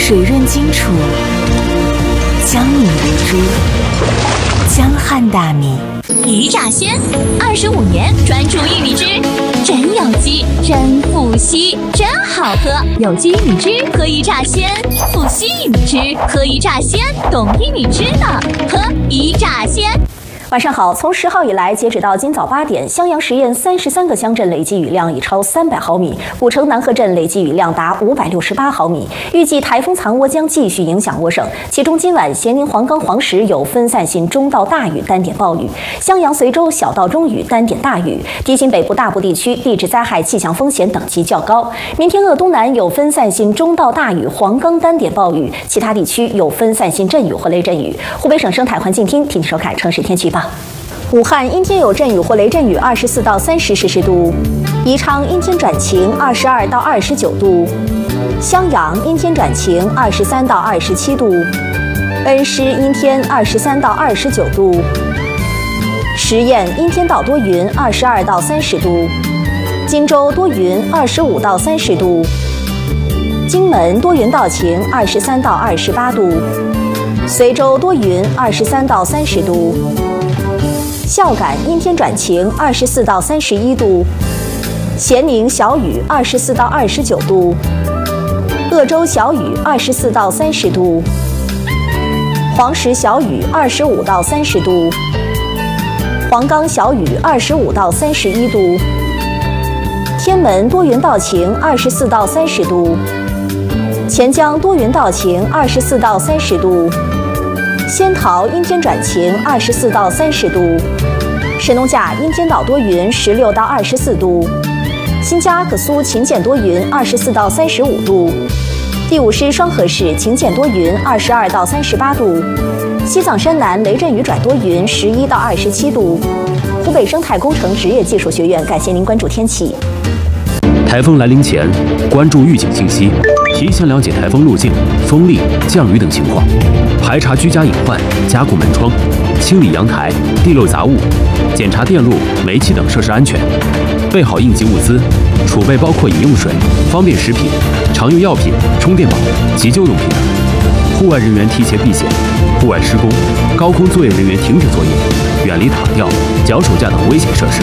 水润荆楚，江米为珠，江汉大米。 鱼炸鲜，25年专注玉米汁，真有机，真富硒，真好喝。有机玉米汁喝一炸鲜，富硒玉米汁喝一炸鲜，懂玉米汁的喝一炸鲜。 晚上好，从10号以来，截止到今早8点，襄阳、十堰33个乡镇累计雨量已超300毫米，古城南河镇累计雨量达568毫米。预计台风藏涡将继续影响我省，其中今晚咸宁、黄冈、黄石有分散性中到大雨单点暴雨，襄阳、随州小到中雨单点大雨。提醒北部大部地区地质灾害气象风险等级较高。明天鄂东南有分散性中到大雨，黄冈单点暴雨，其他地区有分散性阵雨或雷阵雨。湖北省生态环境厅提醒收看城市天气预报。武汉阴天有阵雨或雷阵雨，24到30摄氏度；宜昌阴天转晴，22到29度；襄阳阴天转晴，23到27度；恩施阴天23到29度；十堰阴天到多云，22到30度；荆州多云，25到30度；荆门多云到晴，23到28度；随州多云，23到30度；孝感阴天转晴，24到31度；咸宁小雨，24到29度；鄂州小雨，24到30度；黄石小雨，25到30度；黄冈小雨，25到31度；天门多云到晴，24到30度；钱江多云到晴，24到30度；仙桃阴天转晴，24到30度；神农架阴天到多云，16到24度；新疆阿克苏晴间多云，24到35度；第五师双河市晴间多云，22到38度；西藏山南雷阵雨转多云，11到27度。湖北生态工程职业技术学院感谢您关注天气。 台风来临前，关注预警信息，提前了解台风路径、风力、降雨等情况，排查居家隐患，加固门窗，清理阳台、地漏杂物，检查电路、煤气等设施安全，备好应急物资，储备包括饮用水、方便食品、常用药品、充电宝、急救用品等。户外人员提前避险，户外施工、高空作业人员停止作业，远离塔吊、脚手架等危险设施。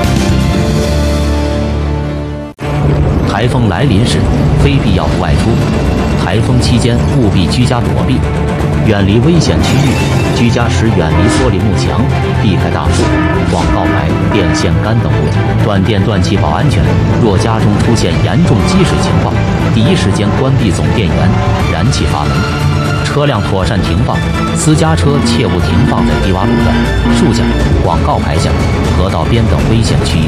台风来临时，非必要不外出。台风期间务必居家躲避，远离危险区域。居家时远离玻璃幕墙，避开大树、广告牌、电线杆等物，断电断气保安全。若家中出现严重积水情况，第一时间关闭总电源，燃气阀门。车辆妥善停放，私家车切勿停放在低洼路段、树下、广告牌下、河道边等危险区域。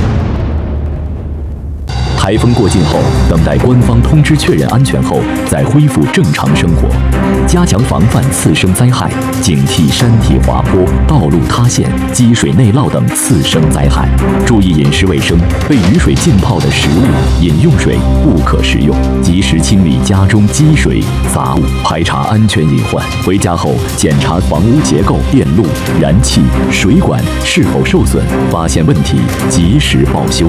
台风过境后，等待官方通知确认安全后，再恢复正常生活，加强防范次生灾害，警惕山体滑坡、道路塌陷、积水内涝等次生灾害。注意饮食卫生，被雨水浸泡的食物、饮用水不可食用。及时清理家中积水、杂物，排查安全隐患。回家后检查房屋结构、电路、燃气、水管是否受损，发现问题及时报修。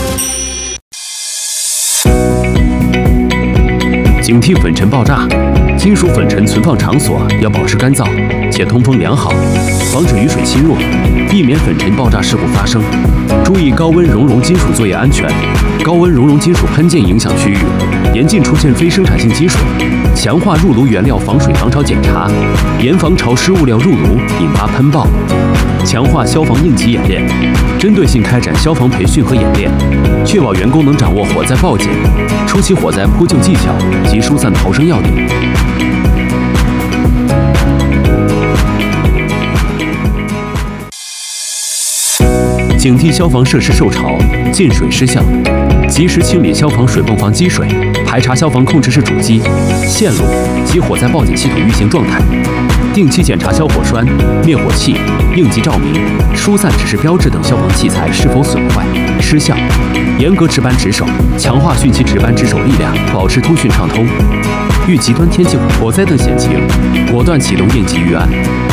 警惕粉尘爆炸，金属粉尘存放场所要保持干燥且通风良好，防止雨水侵入，避免粉尘爆炸事故发生。注意高温熔融金属作业安全，高温熔融金属喷溅影响区域，严禁出现非生产性积水，强化入炉原料防水防潮检查，严防潮湿物料入炉引发喷爆。强化消防应急演练，针对性开展消防培训和演练，确保员工能掌握火灾报警、初期火灾扑救技巧及疏散逃生要点。警惕消防设施受潮、进水失效，及时清理消防水泵房积水，排查消防控制室主机、线路及火灾报警系统运行状态。定期检查消火栓、灭火器、应急照明、疏散指示标志等消防器材是否损坏、失效，严格值班值守，强化汛期值班值守力量，保持通讯畅通。遇极端天气、火灾等险情，果断启动应急预案，